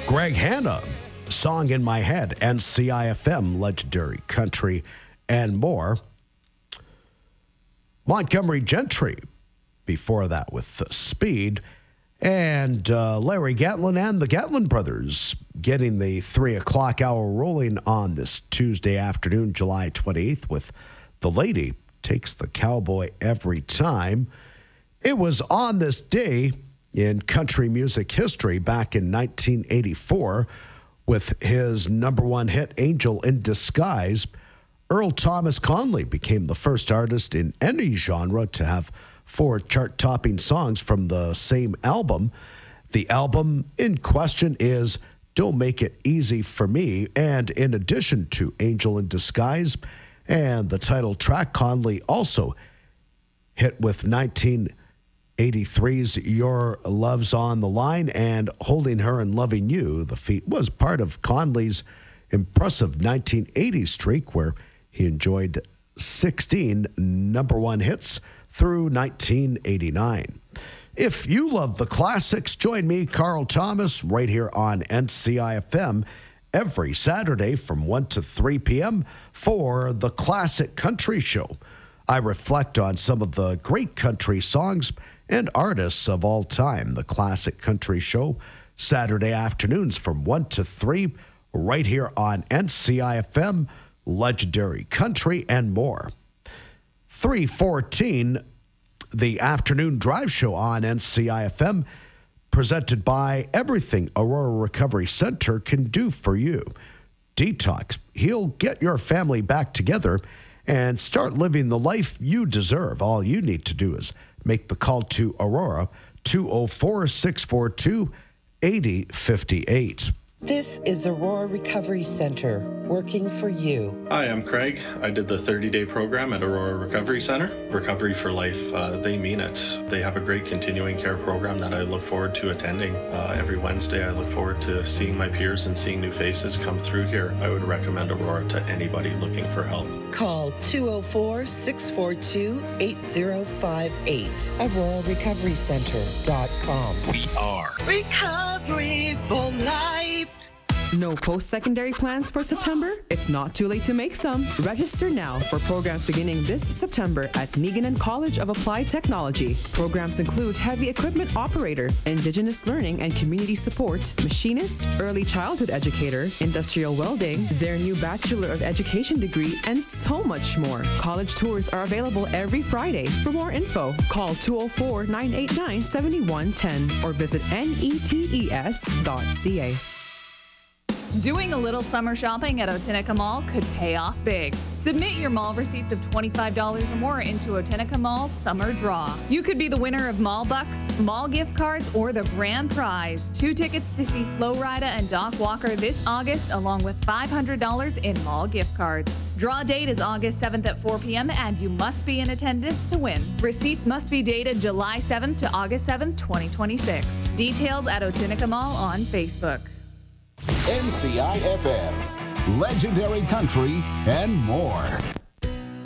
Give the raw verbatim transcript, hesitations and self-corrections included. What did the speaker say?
Greg Hanna, Song in My Head, N C I F M, Legendary Country, and more. Montgomery Gentry, before that with Speed, and uh, Larry Gatlin and the Gatlin Brothers getting the three o'clock hour rolling on this Tuesday afternoon, July twenty-eighth, with The Lady Takes the Cowboy Every Time. It was on this day in country music history back in nineteen eighty-four with his number one hit, Angel in Disguise. Earl Thomas Conley became the first artist in any genre to have four chart-topping songs from the same album. The album in question is Don't Make It Easy for Me, and in addition to Angel in Disguise and the title track, Conley also hit with nineteen eighty-three's Your Love's on the Line and Holding Her and Loving You. The feat was part of Conley's impressive nineteen eighties streak where he enjoyed sixteen number one hits through nineteen eighty-nine. If you love the classics, join me, Carl Thomas, right here on N C I F M every Saturday from one to three p.m. for the Classic Country Show. I reflect on some of the great country songs and artists of all time. The Classic Country Show, Saturday afternoons from one to three, right here on N C I F M, Legendary Country, and more. three fourteen, the afternoon drive show on N C I F M, presented by everything Aurora Recovery Center can do for you. Detox. He'll get your family back together and start living the life you deserve. All you need to do is make the call to Aurora, two oh four, six four two, eight oh five eight. This is Aurora Recovery Center, working for you. Hi, I'm Craig. I did the thirty-day program at Aurora Recovery Center. Recovery for Life, uh, they mean it. They have a great continuing care program that I look forward to attending. Uh, every Wednesday, I look forward to seeing my peers and seeing new faces come through here. I would recommend Aurora to anybody looking for help. Call two oh four, six four two, eight oh five eight. Aurora Recovery Center dot com. We are Recovery for Life. No post-secondary plans for September? It's not too late to make some. Register now for programs beginning this September at Meaganan College of Applied Technology. Programs include heavy equipment operator, Indigenous learning and community support, machinist, early childhood educator, industrial welding, their new Bachelor of Education degree, and so much more. College tours are available every Friday. For more info, call two oh four, nine eight nine, seven one one oh or visit netes dot c a. Doing a little summer shopping at Otinica Mall could pay off big. Submit your mall receipts of twenty-five dollars or more into Otinica Mall's Summer Draw. You could be the winner of mall bucks, mall gift cards, or the grand prize, two tickets to see Flo Rida and Doc Walker this August, along with five hundred dollars in mall gift cards. Draw date is August seventh at four p.m. and you must be in attendance to win. Receipts must be dated July seventh to August seventh, twenty twenty-six. Details at Otinica Mall on Facebook. N C I F M, Legendary Country, and more.